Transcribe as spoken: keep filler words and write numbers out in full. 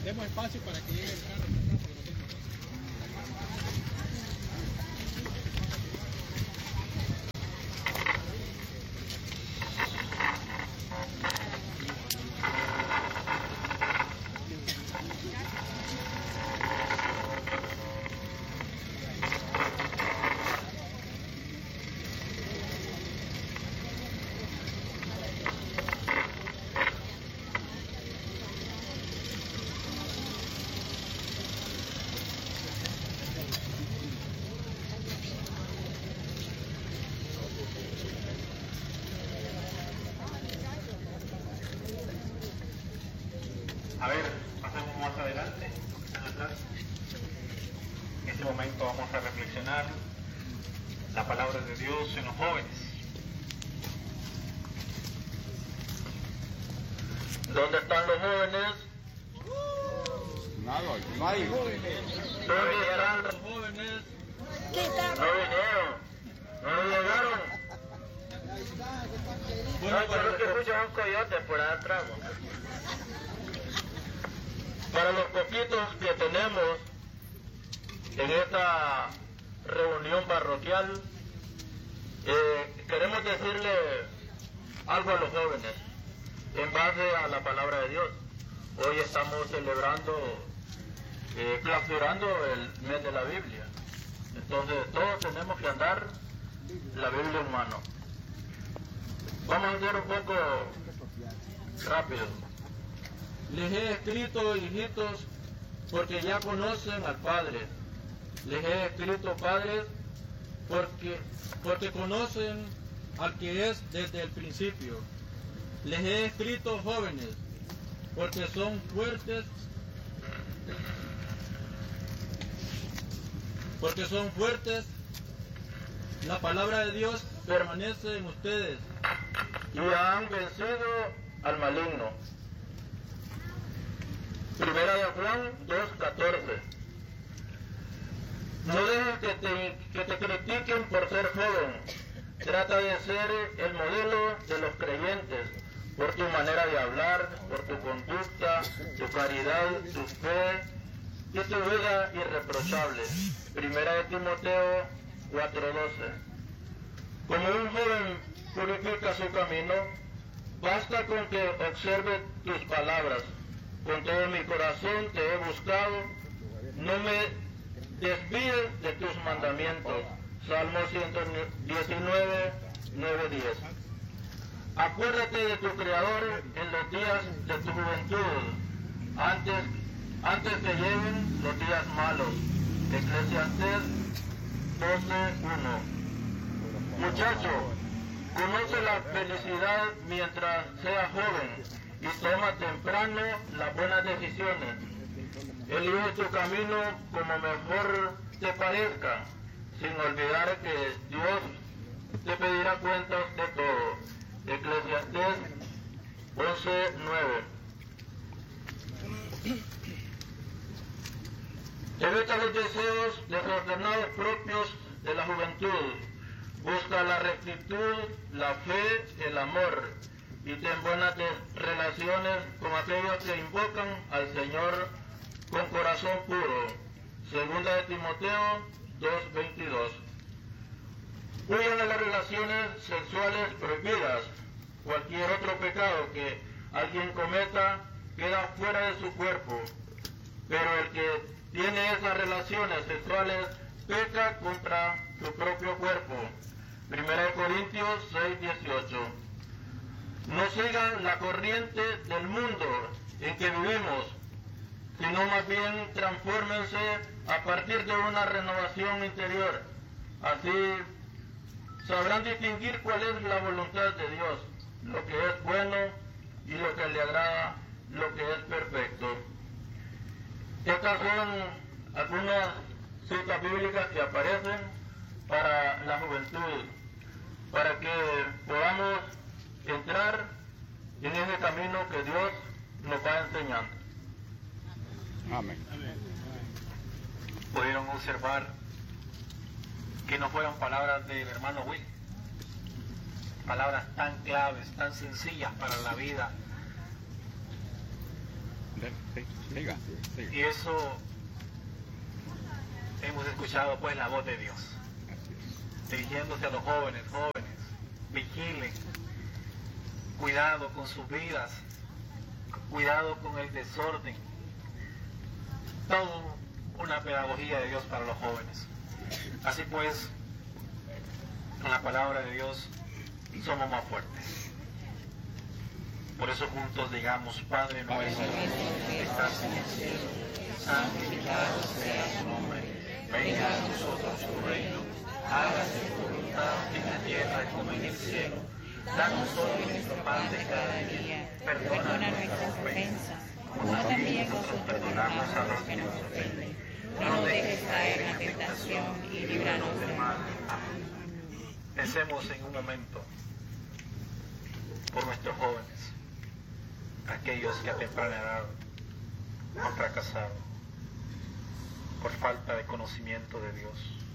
demos espacio para que llegue el carro. A ver, pasemos más adelante. En este momento vamos a reflexionar la palabra de Dios en los jóvenes. ¿Dónde están los jóvenes? Nada, no hay jóvenes. ¿Dónde están los jóvenes? No vinieron, no llegaron. Bueno, para los que escuchan un coyote por ahí atrás. Para los poquitos que tenemos en esta reunión parroquial, eh, queremos decirle algo a los jóvenes en base a la palabra de Dios. Hoy estamos celebrando, eh, clausurando el mes de la Biblia. Entonces todos tenemos que andar la Biblia en mano. Vamos a hacer un poco rápido. Les he escrito, hijitos, porque ya conocen al Padre. Les he escrito, padres, porque, porque conocen al que es desde el principio. Les he escrito, jóvenes, porque son fuertes, porque son fuertes. La palabra de Dios permanece en ustedes y han vencido al maligno. Primera de Juan dos catorce. No dejes que te, que te critiquen por ser joven. Trata de ser el modelo de los creyentes por tu manera de hablar, por tu conducta, tu caridad, tu fe y tu vida irreprochable. Primera de Timoteo cuatro doce. Como un joven purifica su camino, basta con que observe tus palabras. Con todo mi corazón te he buscado, no me desvíes de tus mandamientos. Salmo ciento diecinueve, nueve, diez. Acuérdate de tu Creador en los días de tu juventud, antes, antes que lleguen los días malos. Eclesiastés doce, uno. Muchacho, conoce la felicidad mientras seas joven y toma temprano las buenas decisiones. Elige tu camino como mejor te parezca, sin olvidar que Dios te pedirá cuentas de todo. Eclesiastés once, nueve. Evita los deseos desordenados propios de la juventud. Busca la rectitud, la fe, el amor, y ten buenas relaciones con aquellos que invocan al Señor con corazón puro. Segunda de Timoteo dos, veintidós. Huyan de las relaciones sexuales prohibidas. Cualquier otro pecado que alguien cometa queda fuera de su cuerpo, pero el que tiene esas relaciones sexuales peca contra su propio cuerpo. Primera de Corintios seis, dieciocho. No sigan la corriente del mundo en que vivimos, sino más bien transfórmense a partir de una renovación interior. Así sabrán distinguir cuál es la voluntad de Dios, lo que es bueno y lo que le agrada, lo que es perfecto. Estas son algunas citas bíblicas que aparecen para la juventud, para que podamos entrar en ese camino que Dios nos va enseñando. Amén. Pudieron observar que no fueron palabras del hermano Will, palabras tan claves, tan sencillas para la vida. Siga, siga. Y eso hemos escuchado pues la voz de Dios, dirigiéndose a los jóvenes, jóvenes, vigilen, cuidado con sus vidas, cuidado con el desorden, todo una pedagogía de Dios para los jóvenes. Así pues, con la palabra de Dios somos más fuertes. Por eso juntos digamos: Padre nuestro que estás en el cielo, santificado sea tu nombre, venga a nosotros tu reino, hágase tu voluntad en la tierra como en el cielo. Danos hoy nuestro pan de cada día, perdona nuestras ofensas, como también nosotros perdonamos a los que nos ofenden. No nos dejes caer en la tentación y líbranos del mal. Amén. Pensemos en un momento por nuestros jóvenes, aquellos que a temprana edad han fracasado por falta de conocimiento de Dios.